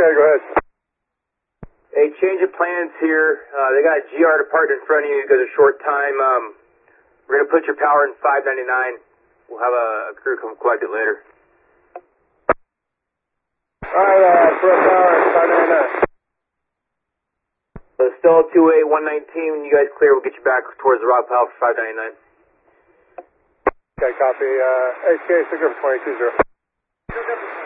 Okay, go ahead. Hey, change of plans here. They got a GR departing in front of you. You got a short time. We're going to put your power in 599. We'll have a crew come collect it later. Alright, put power in 599. So still 2A 119. When you guys clear, we'll get you back towards the rock pile for 599. Okay, copy. HK, 6 22 0.